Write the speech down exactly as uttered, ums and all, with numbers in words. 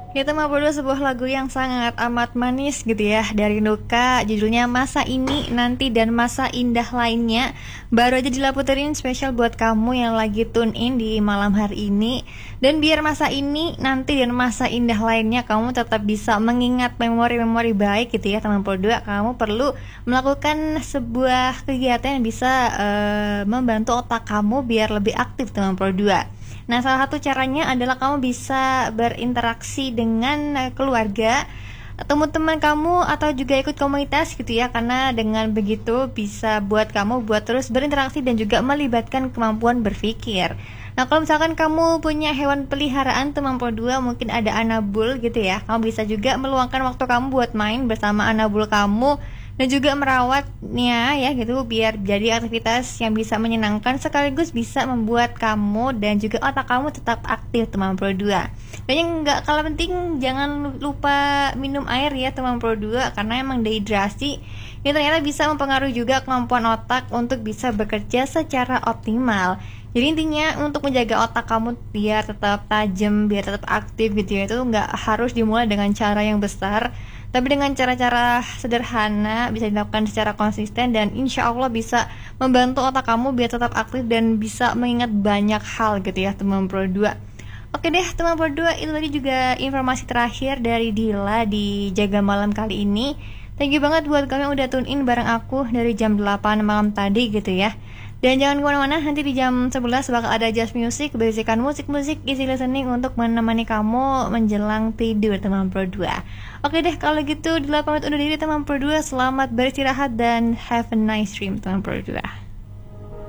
Itu mah perlu sebuah lagu yang sangat amat manis gitu ya, dari Nuka, judulnya Masa Ini, Nanti, dan Masa Indah Lainnya. Baru aja dilaputerin spesial buat kamu yang lagi tune in di malam hari ini. Dan biar masa ini, nanti, dan masa indah lainnya kamu tetap bisa mengingat memori-memori baik gitu ya teman dua, kamu perlu melakukan sebuah kegiatan yang bisa uh, membantu otak kamu biar lebih aktif teman dua. Nah, salah satu caranya adalah kamu bisa berinteraksi dengan eh, keluarga, teman-teman kamu, atau juga ikut komunitas gitu ya. Karena dengan begitu bisa buat kamu buat terus berinteraksi dan juga melibatkan kemampuan berpikir. Nah, kalau misalkan kamu punya hewan peliharaan teman dua, mungkin ada anabul gitu ya. Kamu bisa juga meluangkan waktu kamu buat main bersama anabul kamu dan juga merawatnya ya gitu, biar jadi aktivitas yang bisa menyenangkan sekaligus bisa membuat kamu dan juga otak kamu tetap aktif teman pro dua. Dan yang nggak kalah penting, jangan lupa minum air ya teman pro dua, karena emang dehidrasi ini ternyata bisa mempengaruhi juga kemampuan otak untuk bisa bekerja secara optimal. Jadi intinya untuk menjaga otak kamu biar tetap tajam, biar tetap aktif gitu ya, itu nggak harus dimulai dengan cara yang besar, tapi dengan cara-cara sederhana bisa dilakukan secara konsisten, dan insya Allah bisa membantu otak kamu biar tetap aktif dan bisa mengingat banyak hal gitu ya teman pro dua. Oke deh teman pro dua, itu tadi juga informasi terakhir dari Dila di Jaga Malam kali ini. Thank you banget buat kamu yang udah tune in bareng aku dari jam delapan malam tadi gitu ya. Dan jangan kemana-mana, nanti di jam sebelas bakal ada Just Music, berisikan musik-musik easy listening untuk menemani kamu menjelang tidur teman pro dua. Oke deh, kalau gitu Dila pamit undur diri teman pro dua. Selamat beristirahat dan have a nice dream teman pro dua.